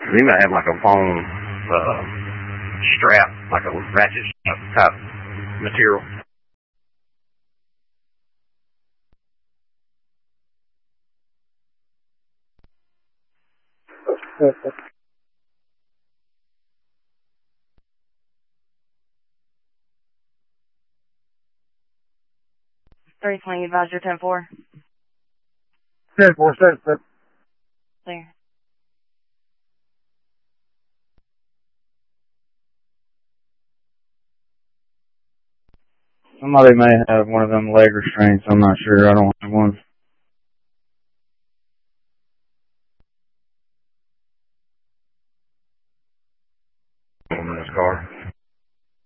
He might have like a long strap, like a ratchet type material. $3020, advisor 10-4. 10-4, set. Clear. Somebody may have one of them leg restraints. I'm not sure. I don't have one.